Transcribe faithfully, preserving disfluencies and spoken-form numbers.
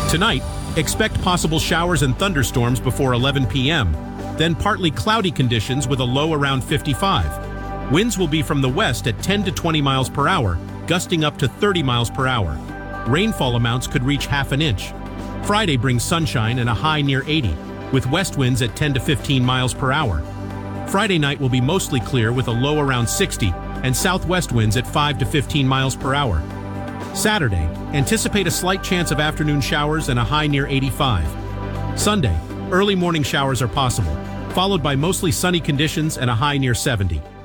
Tonight, expect possible showers and thunderstorms before eleven p m, then partly cloudy conditions with a low around fifty-five. Winds will be from the west at ten to twenty miles per hour, gusting up to thirty miles per hour. Rainfall amounts could reach half an inch. Friday brings sunshine and a high near eighty, with west winds at ten to fifteen miles per hour. Friday night will be mostly clear with a low around sixty and southwest winds at five to fifteen miles per hour. Saturday, anticipate a slight chance of afternoon showers and a high near eighty-five. Sunday, early morning showers are possible, followed by mostly sunny conditions and a high near seventy.